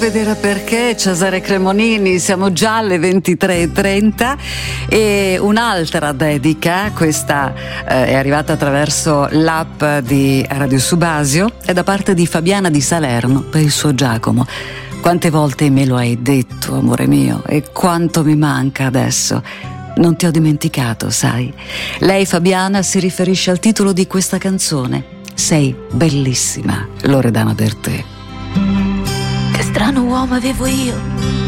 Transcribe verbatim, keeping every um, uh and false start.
vedere perché. Cesare Cremonini, siamo già alle ventitré e trenta e un'altra dedica, questa eh, è arrivata attraverso l'app di Radio Subasio, è da parte di Fabiana di Salerno per il suo Giacomo. Quante volte me lo hai detto, amore mio, e quanto mi manca adesso. Non ti ho dimenticato, sai. Lei, Fabiana, si riferisce al titolo di questa canzone. Sei bellissima, Loredana Bertè. Che strano uomo avevo io,